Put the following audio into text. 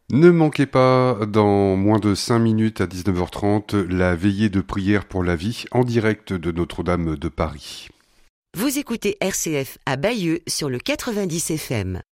Ne manquez pas, dans moins de 5 minutes à 19h30, la veillée de prière pour la vie en direct de Notre-Dame de Paris. Vous écoutez RCF à Bayeux sur le 90 FM.